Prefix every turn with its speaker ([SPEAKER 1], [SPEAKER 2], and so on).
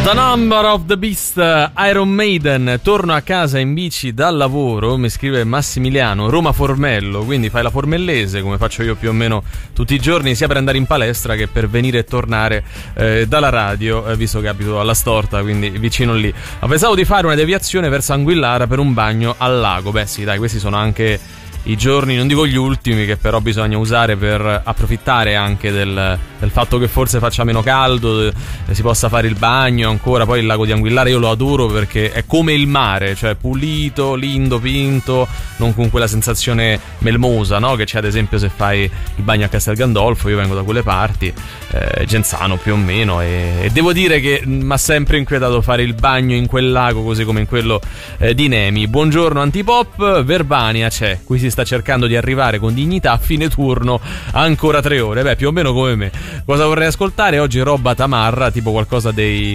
[SPEAKER 1] The Number of the Beast, Iron Maiden. Torno a casa in bici dal lavoro, mi scrive Massimiliano, Roma Formello, quindi fai la formellese come faccio io più o meno tutti i giorni, sia per andare in palestra che per venire e tornare dalla radio, visto che abito alla Storta, quindi vicino lì. Ma pensavo di fare una deviazione verso Anguillara per un bagno al lago. Beh sì, dai, questi sono anche i giorni, non dico gli ultimi, che però bisogna usare per approfittare anche del fatto che forse faccia meno caldo, si possa fare il bagno ancora. Poi il lago di Anguillara io lo adoro perché è come il mare, cioè pulito, lindo, pinto, non con quella sensazione melmosa, no? Che c'è ad esempio se fai il bagno a Castel Gandolfo. Io vengo da quelle parti, Genzano più o meno, e devo dire che mi ha sempre inquietato fare il bagno in quel lago, così come in quello di Nemi. Buongiorno Antipop, Verbania c'è, qui si sta cercando di arrivare con dignità a fine turno, ancora 3 ore, beh più o meno come me. Cosa vorrei ascoltare oggi? Roba tamarra, tipo qualcosa dei